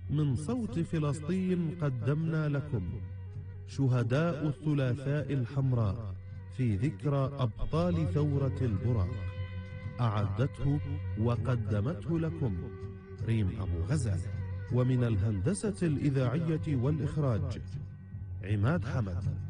من صوت فلسطين قدمنا لكم شهداء الثلاثاء الحمراء في ذكرى أبطال ثورة البراق. أعدته وقدمته لكم ريم أبو غزال. ومن الهندسة الإذاعية والإخراج عماد حمد.